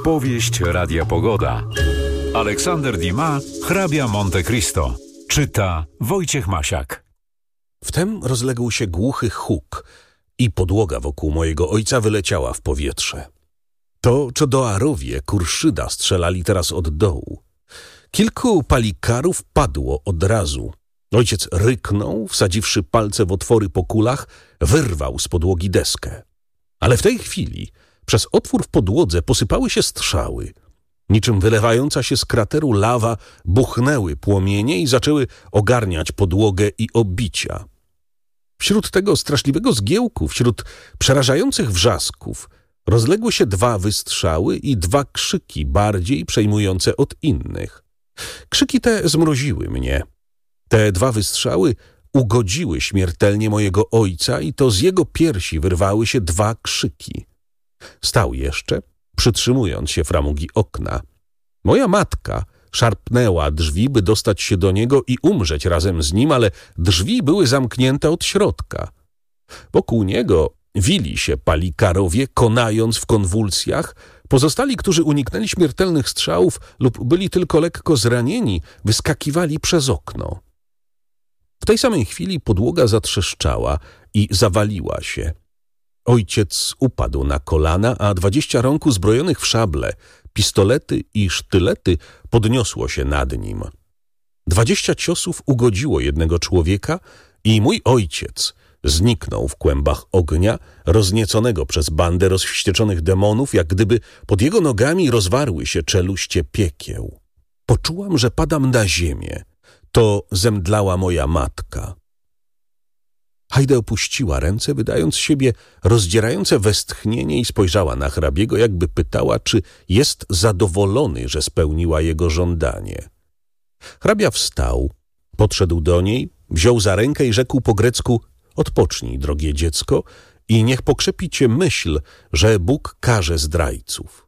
Powieść Radia Pogoda. Aleksander Dumas, hrabia Monte Cristo. Czyta Wojciech Masiak. Wtem rozległ się głuchy huk i podłoga wokół mojego ojca wyleciała w powietrze. To czodoarowie Kurszyda strzelali teraz od dołu. Kilku palikarów padło od razu. Ojciec ryknął, wsadziwszy palce w otwory po kulach, wyrwał z podłogi deskę. Ale w tej chwili przez otwór w podłodze posypały się strzały. Niczym wylewająca się z krateru lawa buchnęły płomienie i zaczęły ogarniać podłogę i obicia. Wśród tego straszliwego zgiełku, wśród przerażających wrzasków, rozległy się 2 wystrzały i 2 krzyki bardziej przejmujące od innych. Krzyki te zmroziły mnie. Te 2 wystrzały ugodziły śmiertelnie mojego ojca i to z jego piersi wyrwały się 2 krzyki. Stał jeszcze, przytrzymując się framugi okna. Moja matka szarpnęła drzwi, by dostać się do niego i umrzeć razem z nim, ale drzwi były zamknięte od środka. Wokół niego wili się palikarowie, konając w konwulsjach. Pozostali, którzy uniknęli śmiertelnych strzałów lub byli tylko lekko zranieni, wyskakiwali przez okno. W tej samej chwili podłoga zatrzeszczała i zawaliła się. Ojciec upadł na kolana, a 20 rąk uzbrojonych w szable, pistolety i sztylety podniosło się nad nim. 20 ciosów ugodziło jednego człowieka i mój ojciec zniknął w kłębach ognia, roznieconego przez bandę rozwścieczonych demonów, jak gdyby pod jego nogami rozwarły się czeluście piekieł. Poczułam, że padam na ziemię. To zemdlała moja matka. Hajde opuściła ręce, wydając z siebie rozdzierające westchnienie i spojrzała na hrabiego, jakby pytała, czy jest zadowolony, że spełniła jego żądanie. Hrabia wstał, podszedł do niej, wziął za rękę i rzekł po grecku: odpocznij, drogie dziecko, i niech pokrzepi cię myśl, że Bóg karze zdrajców.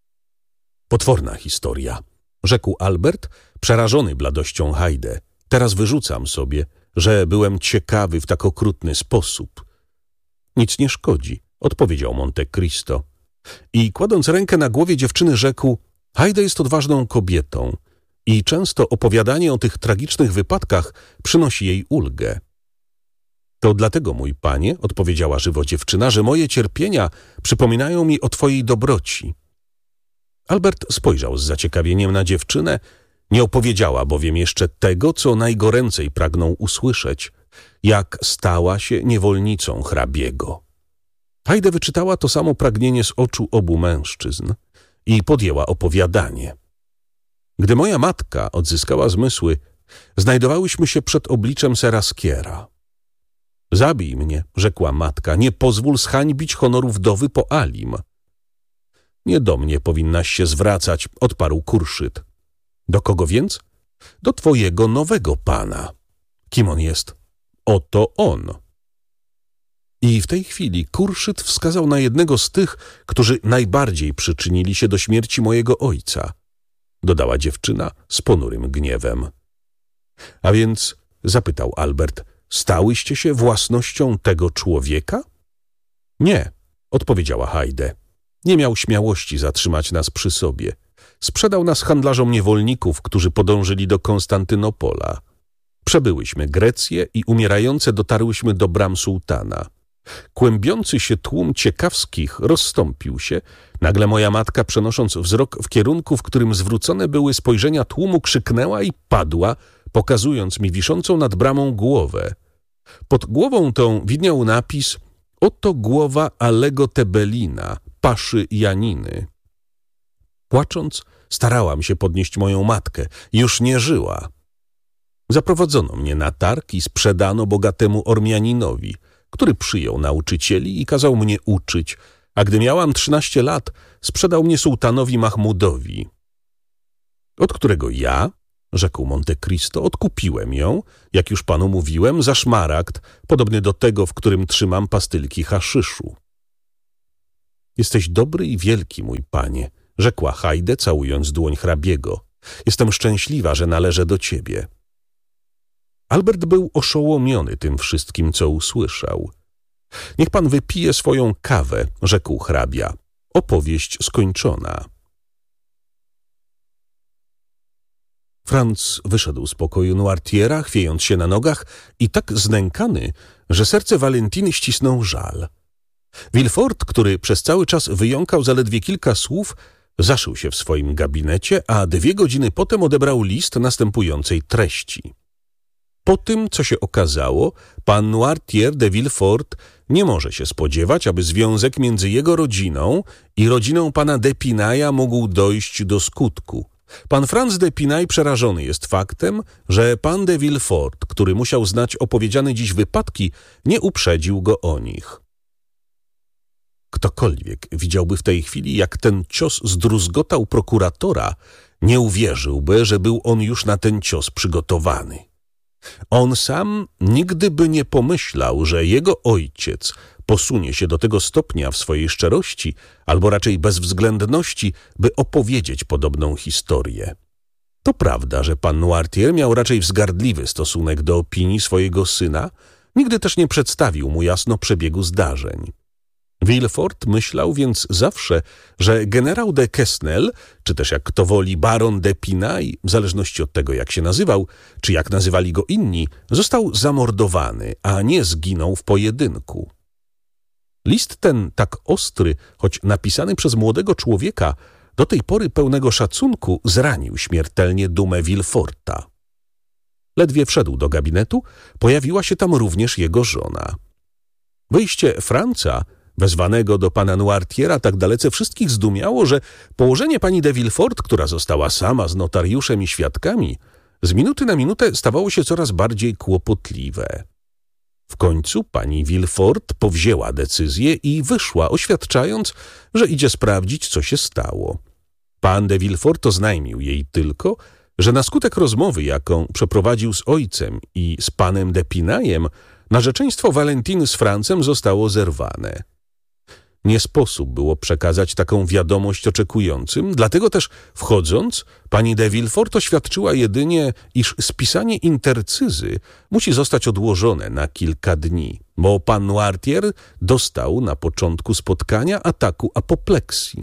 Potworna historia, rzekł Albert, przerażony bladością Hajde. Teraz wyrzucam sobie, że byłem ciekawy w tak okrutny sposób. Nic nie szkodzi, odpowiedział Monte Cristo. I kładąc rękę na głowie dziewczyny rzekł: Hajde jest odważną kobietą i często opowiadanie o tych tragicznych wypadkach przynosi jej ulgę. To dlatego, mój panie, odpowiedziała żywo dziewczyna, że moje cierpienia przypominają mi o twojej dobroci. Albert spojrzał z zaciekawieniem na dziewczynę. Nie opowiedziała bowiem jeszcze tego, co najgoręcej pragnął usłyszeć, jak stała się niewolnicą hrabiego. Hajde wyczytała to samo pragnienie z oczu obu mężczyzn i podjęła opowiadanie. Gdy moja matka odzyskała zmysły, znajdowałyśmy się przed obliczem Seraskiera. Zabij mnie, rzekła matka, nie pozwól zhańbić honoru wdowy po Alim. Nie do mnie powinnaś się zwracać, odparł Kurszyd. Do kogo więc? Do twojego nowego pana. Kim on jest? Oto on. I w tej chwili Kurszyd wskazał na jednego z tych, którzy najbardziej przyczynili się do śmierci mojego ojca, dodała dziewczyna z ponurym gniewem. A więc, zapytał Albert, stałyście się własnością tego człowieka? Nie, odpowiedziała Hajde. Nie miał śmiałości zatrzymać nas przy sobie. Sprzedał nas handlarzom niewolników, którzy podążyli do Konstantynopola. Przebyłyśmy Grecję i umierające dotarłyśmy do bram sułtana. Kłębiący się tłum ciekawskich rozstąpił się. Nagle moja matka, przenosząc wzrok w kierunku, w którym zwrócone były spojrzenia tłumu, krzyknęła i padła, pokazując mi wiszącą nad bramą głowę. Pod głową tą widniał napis: oto głowa Alego Tebelina, paszy Janiny. Płacząc, starałam się podnieść moją matkę. Już nie żyła. Zaprowadzono mnie na targ i sprzedano bogatemu Ormianinowi, który przyjął nauczycieli i kazał mnie uczyć, a gdy miałam 13 lat, sprzedał mnie sułtanowi Mahmudowi, od którego ja, rzekł Monte Cristo, odkupiłem ją, jak już panu mówiłem, za szmaragd, podobny do tego, w którym trzymam pastylki haszyszu. Jesteś dobry i wielki, mój panie, rzekła Hajde, całując dłoń hrabiego. Jestem szczęśliwa, że należę do ciebie. Albert był oszołomiony tym wszystkim, co usłyszał. Niech pan wypije swoją kawę, rzekł hrabia. Opowieść skończona. Franz wyszedł z pokoju Noirtiera, chwiejąc się na nogach i tak znękany, że serce Valentiny ścisnął żal. Villefort, który przez cały czas wyjąkał zaledwie kilka słów, zaszył się w swoim gabinecie, a 2 godziny potem odebrał list następującej treści. Po tym, co się okazało, pan Noirtier de Villefort nie może się spodziewać, aby związek między jego rodziną i rodziną pana d'Épinay'a mógł dojść do skutku. Pan Franz d'Épinay przerażony jest faktem, że pan de Villefort, który musiał znać opowiedziane dziś wypadki, nie uprzedził go o nich. Ktokolwiek widziałby w tej chwili, jak ten cios zdruzgotał prokuratora, nie uwierzyłby, że był on już na ten cios przygotowany. On sam nigdy by nie pomyślał, że jego ojciec posunie się do tego stopnia w swojej szczerości, albo raczej bezwzględności, by opowiedzieć podobną historię. To prawda, że pan Noirtier miał raczej wzgardliwy stosunek do opinii swojego syna, nigdy też nie przedstawił mu jasno przebiegu zdarzeń. Villefort myślał więc zawsze, że generał de Quesnel, czy też jak kto woli baron d'Épinay, w zależności od tego jak się nazywał, czy jak nazywali go inni, został zamordowany, a nie zginął w pojedynku. List ten tak ostry, choć napisany przez młodego człowieka, do tej pory pełnego szacunku, zranił śmiertelnie dumę Villeforta. Ledwie wszedł do gabinetu, pojawiła się tam również jego żona. Wyjście Franca, wezwanego do pana Noirtiera, tak dalece wszystkich zdumiało, że położenie pani de Villefort, która została sama z notariuszem i świadkami, z minuty na minutę stawało się coraz bardziej kłopotliwe. W końcu pani Villefort powzięła decyzję i wyszła, oświadczając, że idzie sprawdzić, co się stało. Pan de Villefort oznajmił jej tylko, że na skutek rozmowy, jaką przeprowadził z ojcem i z panem d'Épinayem, narzeczeństwo Valentiny z Francem zostało zerwane. Nie sposób było przekazać taką wiadomość oczekującym, dlatego też wchodząc, pani de Villefort oświadczyła jedynie, iż spisanie intercyzy musi zostać odłożone na kilka dni, bo pan Noirtier dostał na początku spotkania ataku apopleksji.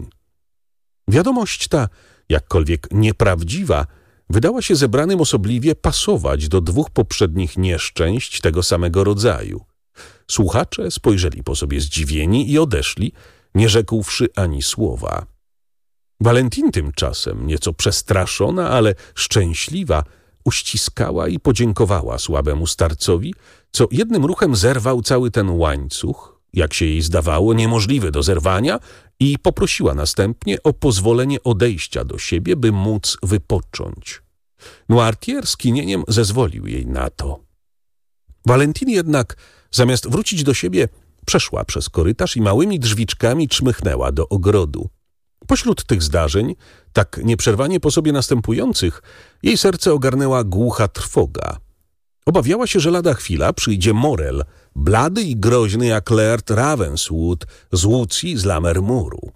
Wiadomość ta, jakkolwiek nieprawdziwa, wydała się zebranym osobliwie pasować do 2 poprzednich nieszczęść tego samego rodzaju. Słuchacze spojrzeli po sobie zdziwieni i odeszli, nie rzekłszy ani słowa. Valentine tymczasem, nieco przestraszona, ale szczęśliwa, uściskała i podziękowała słabemu starcowi, co jednym ruchem zerwał cały ten łańcuch, jak się jej zdawało, niemożliwy do zerwania, i poprosiła następnie o pozwolenie odejścia do siebie, by móc wypocząć. Noirtier z kinieniem zezwolił jej na to. Valentine jednak, zamiast wrócić do siebie, przeszła przez korytarz i małymi drzwiczkami czmychnęła do ogrodu. Pośród tych zdarzeń, tak nieprzerwanie po sobie następujących, jej serce ogarnęła głucha trwoga. Obawiała się, że lada chwila przyjdzie Morel, blady i groźny jak Laird Ravenswood z Łucji z Lammermouru.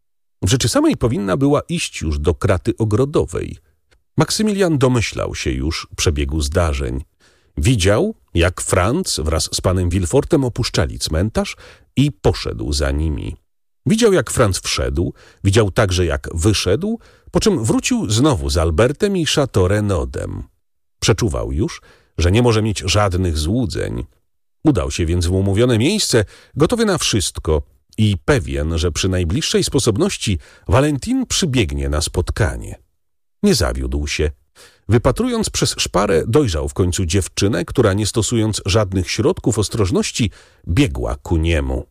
W rzeczy samej powinna była iść już do kraty ogrodowej. Maksymilian domyślał się już przebiegu zdarzeń. Widział, jak Franz wraz z panem Villefortem opuszczali cmentarz i poszedł za nimi. Widział, jak Franz wszedł, widział także, jak wyszedł, po czym wrócił znowu z Albertem i Chateau Renaudem. Przeczuwał już, że nie może mieć żadnych złudzeń. Udał się więc w umówione miejsce, gotowy na wszystko i pewien, że przy najbliższej sposobności Valentine przybiegnie na spotkanie. Nie zawiódł się. Wypatrując przez szparę, dojrzał w końcu dziewczynę, która nie stosując żadnych środków ostrożności, biegła ku niemu.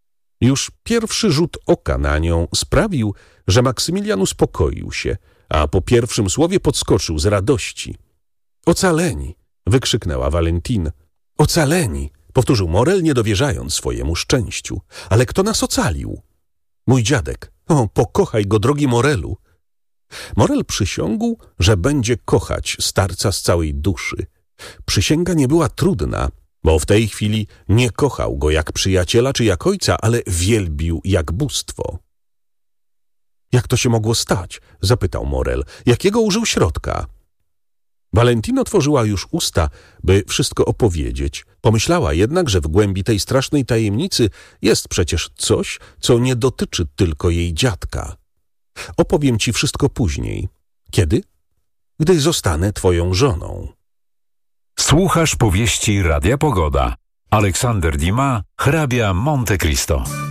Już pierwszy rzut oka na nią sprawił, że Maksymilian uspokoił się, a po pierwszym słowie podskoczył z radości. Ocaleni! Wykrzyknęła Valentine. Ocaleni! Powtórzył Morel, nie dowierzając swojemu szczęściu. Ale kto nas ocalił? Mój dziadek. O, pokochaj go, drogi Morelu. Morel przysiągł, że będzie kochać starca z całej duszy. Przysięga nie była trudna, bo w tej chwili nie kochał go jak przyjaciela czy jak ojca, ale wielbił jak bóstwo. Jak to się mogło stać? Zapytał Morel. Jakiego użył środka? Valentine otworzyła już usta, by wszystko opowiedzieć. Pomyślała jednak, że w głębi tej strasznej tajemnicy jest przecież coś, co nie dotyczy tylko jej dziadka. Opowiem ci wszystko później. Kiedy? gdy zostanę twoją żoną. Słuchasz powieści Radia Pogoda. Aleksander Dumas, hrabia Monte Cristo.